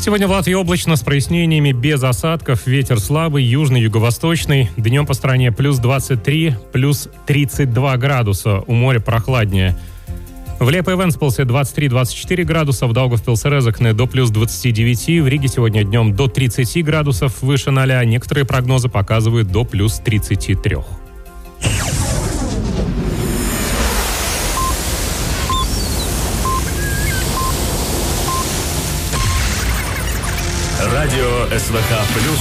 Сегодня в Латвии облачно с прояснениями, без осадков. Ветер слабый, южный, юго-восточный. Днем по стране плюс 23, плюс 32 градуса. У моря прохладнее. В Лепе Венспилсе 23-24 градуса, в Даугавпилсе-Резекне до плюс 29, в Риге сегодня днем до 30 градусов выше 0. Некоторые прогнозы показывают до плюс 33. Радио СВХ+.